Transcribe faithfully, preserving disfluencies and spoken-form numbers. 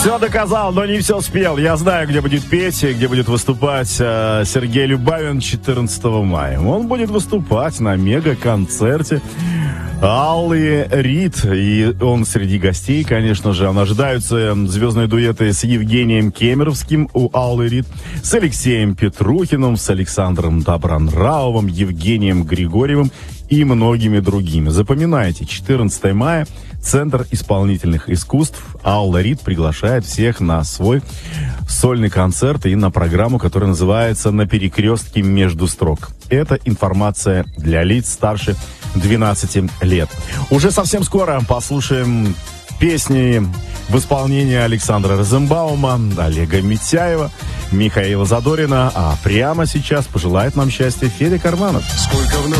Все доказал, но не все спел. Я знаю, где будет петь, где будет выступать э, Сергей Любавин четырнадцатого мая. Он будет выступать на мега-концерте Аллы Рид. И он среди гостей, конечно же. Ожидаются звездные дуэты с Евгением Кемеровским у Аллы Рид, с Алексеем Петрухиным, с Александром Добронравовым, Евгением Григорьевым и многими другими. Запоминайте, четырнадцатого мая, Центр исполнительных искусств. Алла Рид приглашает всех на свой сольный концерт и на программу, которая называется «На перекрестке между строк». Это информация для лиц старше двенадцати лет. Уже совсем скоро послушаем песни в исполнении Александра Розенбаума, Олега Митяева, Михаила Задорина. А прямо сейчас пожелает нам счастья Федя Карманов. Сколько